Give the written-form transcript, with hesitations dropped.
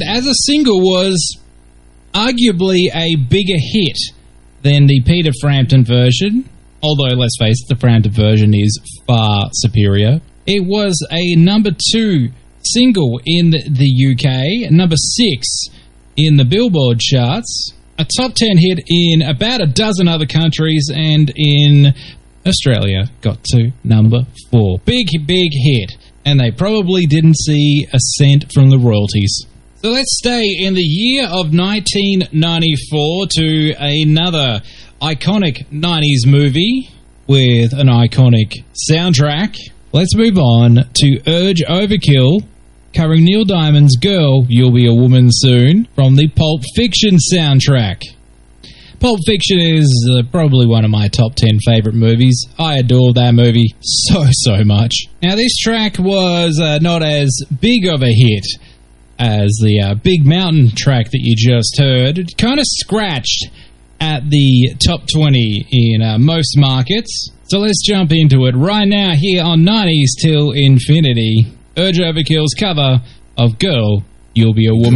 and as a single was arguably a bigger hit than the Peter Frampton version, although, let's face it, the Frampton version is far superior. It was a number 2 single in the UK, number 6 in the Billboard charts, a top 10 hit in about a dozen other countries, and in Australia got to number 4. Big hit, and they probably didn't see a cent from the royalties. So let's stay in the year of 1994 to another iconic 90s movie with an iconic soundtrack. Let's move on to Urge Overkill, covering Neil Diamond's Girl, You'll Be a Woman Soon, from the Pulp Fiction soundtrack. Pulp Fiction is probably one of my top 10 favorite movies. I adore that movie so much. Now, this track was not as big of a hit as the Big Mountain track that you just heard. It kind of scratched at the top 20 in most markets. So let's jump into it right now here on 90s Till Infinity. Urge Overkill's cover of Girl, You'll Be a Woman.